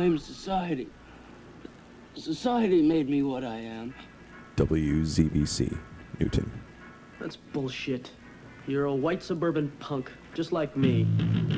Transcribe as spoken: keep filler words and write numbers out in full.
blame society. Society made me what I am. W Z B C, Newton. That's bullshit. You're a white suburban punk, just like me.